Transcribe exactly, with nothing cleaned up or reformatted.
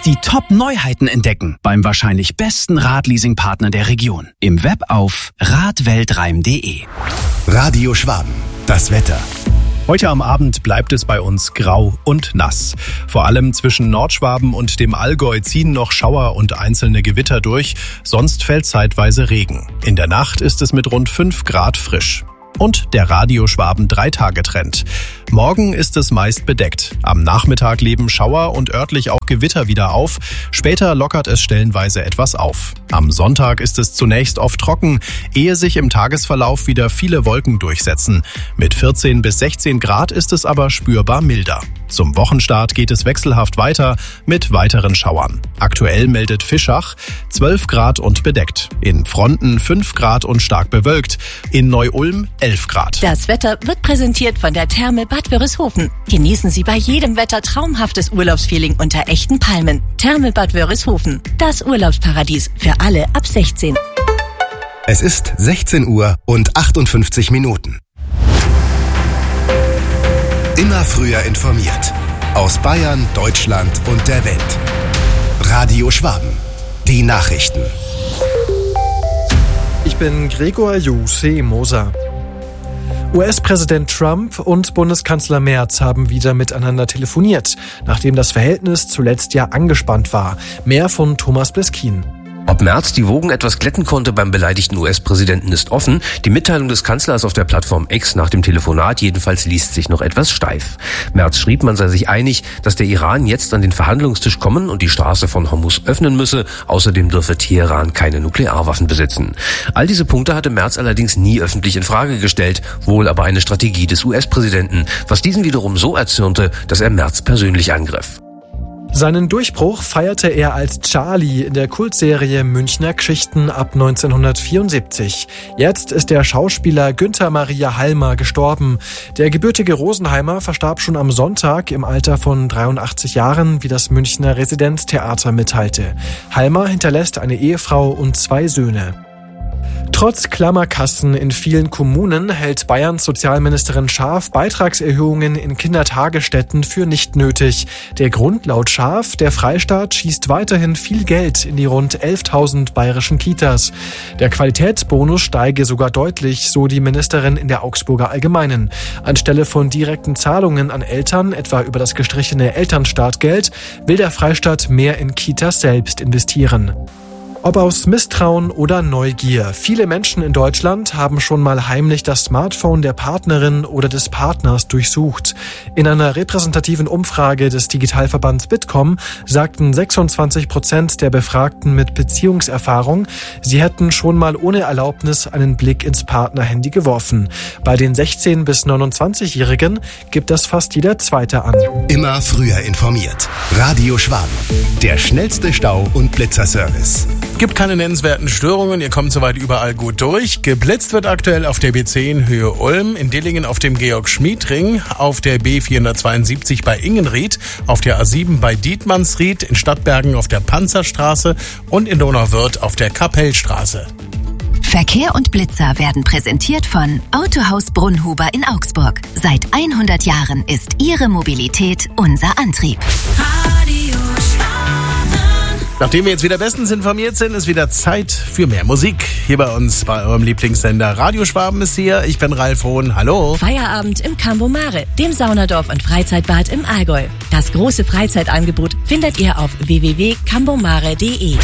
die Top-Neuheiten entdecken beim wahrscheinlich besten Radleasing-Partner der Region. Im Web auf radweltreim punkt de. Radio Schwaben, das Wetter. Heute am Abend bleibt es bei uns grau und nass. Vor allem zwischen Nordschwaben und dem Allgäu ziehen noch Schauer und einzelne Gewitter durch, sonst fällt zeitweise Regen. In der Nacht ist es mit rund fünf Grad frisch. Und der Radio Schwaben Drei-Tage-Trend. Morgen ist es meist bedeckt. Am Nachmittag leben Schauer und örtlich auch Gewitter wieder auf. Später lockert es stellenweise etwas auf. Am Sonntag ist es zunächst oft trocken, ehe sich im Tagesverlauf wieder viele Wolken durchsetzen. Mit vierzehn bis sechzehn Grad ist es aber spürbar milder. Zum Wochenstart geht es wechselhaft weiter mit weiteren Schauern. Aktuell meldet Fischach zwölf Grad und bedeckt. In Fronten fünf Grad und stark bewölkt. In Neu-Ulm elf Grad. Das Wetter wird präsentiert von der Therme Bad Wörishofen. Genießen Sie bei jedem Wetter traumhaftes Urlaubsfeeling unter echten Palmen. Therme Bad Wörishofen. Das Urlaubsparadies für alle ab sechzehn. Es ist sechzehn Uhr und achtundfünfzig Minuten. Immer früher informiert. Aus Bayern, Deutschland und der Welt. Radio Schwaben. Die Nachrichten. Ich bin Gregor Juse Moser. U S-Präsident Trump und Bundeskanzler Merz haben wieder miteinander telefoniert, nachdem das Verhältnis zuletzt ja angespannt war. Mehr von Thomas Bleskin. Ob Merz die Wogen etwas glätten konnte beim beleidigten U S-Präsidenten ist offen. Die Mitteilung des Kanzlers auf der Plattform X nach dem Telefonat jedenfalls liest sich noch etwas steif. Merz schrieb, man sei sich einig, dass der Iran jetzt an den Verhandlungstisch kommen und die Straße von Hormuz öffnen müsse. Außerdem dürfe Teheran keine Nuklearwaffen besitzen. All diese Punkte hatte Merz allerdings nie öffentlich in Frage gestellt, wohl aber eine Strategie des U S-Präsidenten, was diesen wiederum so erzürnte, dass er Merz persönlich angriff. Seinen Durchbruch feierte er als Charlie in der Kultserie Münchner Geschichten ab neunzehnhundertvierundsiebzig. Jetzt ist der Schauspieler Günther Maria Halmer gestorben. Der gebürtige Rosenheimer verstarb schon am Sonntag im Alter von dreiundachtzig Jahren, wie das Münchner Residenztheater mitteilte. Halmer hinterlässt eine Ehefrau und zwei Söhne. Trotz Klammerkassen in vielen Kommunen hält Bayerns Sozialministerin Schaaf Beitragserhöhungen in Kindertagesstätten für nicht nötig. Der Grund laut Schaaf: der Freistaat schießt weiterhin viel Geld in die rund elftausend bayerischen Kitas. Der Qualitätsbonus steige sogar deutlich, so die Ministerin in der Augsburger Allgemeinen. Anstelle von direkten Zahlungen an Eltern, etwa über das gestrichene Elternstartgeld, will der Freistaat mehr in Kitas selbst investieren. Ob aus Misstrauen oder Neugier, viele Menschen in Deutschland haben schon mal heimlich das Smartphone der Partnerin oder des Partners durchsucht. In einer repräsentativen Umfrage des Digitalverbands Bitkom sagten sechsundzwanzig Prozent der Befragten mit Beziehungserfahrung, sie hätten schon mal ohne Erlaubnis einen Blick ins Partnerhandy geworfen. Bei den sechzehn- bis neunundzwanzigjährigen gibt das fast jeder Zweite an. Immer früher informiert. Radio Schwaben. Der schnellste Stau- und Blitzerservice. Gibt keine nennenswerten Störungen, ihr kommt soweit überall gut durch. Geblitzt wird aktuell auf der B zehn Höhe Ulm, in Dillingen auf dem Georg-Schmied-Ring, auf der B vierhundertzweiundsiebzig bei Ingenried, auf der A sieben bei Dietmannsried, in Stadtbergen auf der Panzerstraße und in Donauwörth auf der Kapellstraße. Verkehr und Blitzer werden präsentiert von Autohaus Brunnhuber in Augsburg. Seit hundert Jahren ist Ihre Mobilität unser Antrieb. Radio Nachdem wir jetzt wieder bestens informiert sind, ist wieder Zeit für mehr Musik. Hier bei uns, bei eurem Lieblingssender Radio Schwaben ist hier. Ich bin Ralf Hohn. Hallo. Feierabend im Cambo Mare, dem Saunadorf und Freizeitbad im Allgäu. Das große Freizeitangebot findet ihr auf w w w punkt cambomare punkt de.